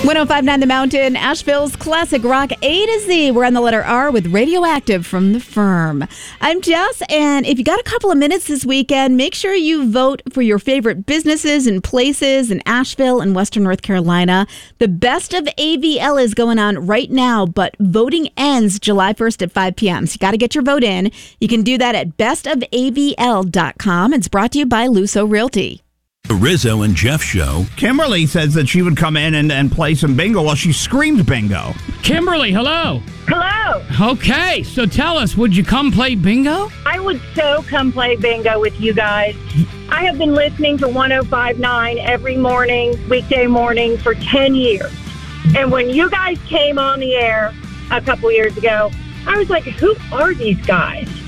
105.9 The Mountain, Asheville's classic rock A to Z. We're on the letter R with Radioactive from The Firm. I'm Jess, and if you got a couple of minutes this weekend, make sure you vote for your favorite businesses and places in Asheville and Western North Carolina. The Best of AVL is going on right now, but voting ends July 1st at 5 p.m. So you got to get your vote in. You can do that at bestofavl.com. It's brought to you by Luso Realty. The Rizzo and Jeff Show. Kimberly says that she would come in and play some bingo while she screamed bingo. Kimberly, hello. Hello. Okay, so tell us, would you come play bingo? I would so come play bingo with you guys. I have been listening to 105.9 every morning, weekday morning for 10 years. And when you guys came on the air a couple years ago, I was like, who are these guys?